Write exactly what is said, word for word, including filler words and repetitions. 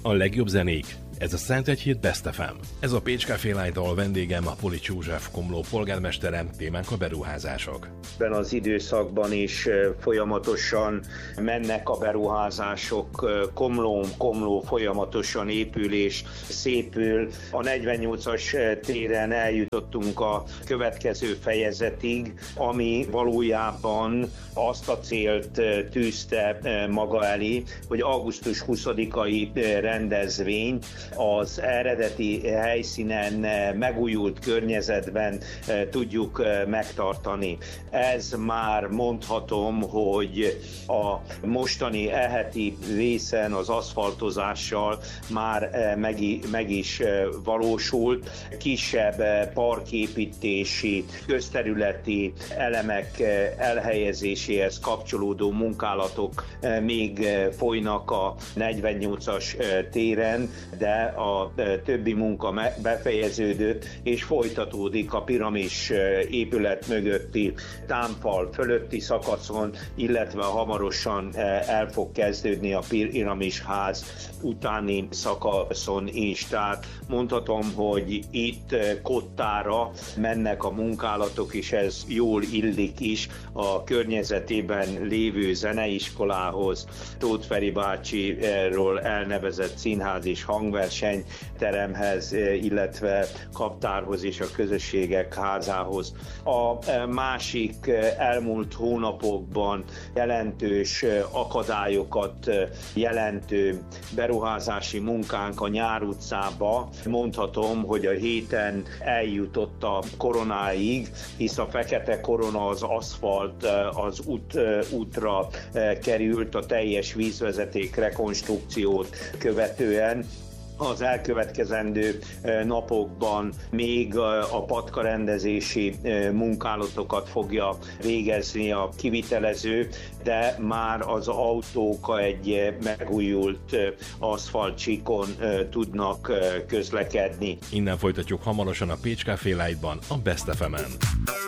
A legjobb zenék. Ez a Szentegyhíd Best ef em. Ez a Pécs Café Light-al vendégem a Polics József Komló polgármestere, témánk a beruházások. Ebben az időszakban is folyamatosan mennek a beruházások, Komlón, Komló folyamatosan épül és szépül. A negyvennyolcas téren eljutottunk a következő fejezetig, ami valójában azt a célt tűzte maga elé, hogy augusztus huszadikai rendezvényt az eredeti helyszínen, megújult környezetben tudjuk megtartani. Ez már mondhatom, hogy a mostani eheti részen az aszfaltozással már meg, meg is valósult. Kisebb parképítési, közterületi elemek elhelyezéséhez kapcsolódó munkálatok még folynak a negyvennyolcas téren, de a többi munka befejeződött, és folytatódik a piramis épület mögötti támfal fölötti szakaszon, illetve hamarosan el fog kezdődni a piramis ház utáni szakaszon is. Tehát mondhatom, hogy itt kottára mennek a munkálatok, és ez jól illik is a környezetében lévő zeneiskolához, Tóth Feri bácsiról elnevezett színház és hangversenyteremhez, illetve kaptárhoz és a közösségek házához. A másik elmúlt hónapokban jelentős akadályokat jelentő beruházási munkánk a Nyár utcába. Mondhatom, hogy a héten eljutott a koronáig, hisz a fekete korona, az aszfalt az út, útra került a teljes vízvezeték rekonstrukciót követően. Az elkövetkezendő napokban még a patkarendezési munkálatokat fogja végezni a kivitelező, de már az autók egy megújult aszfaltcsíkon tudnak közlekedni. Innen folytatjuk hamarosan a Pécs Café Light-ban, a Best ef emen.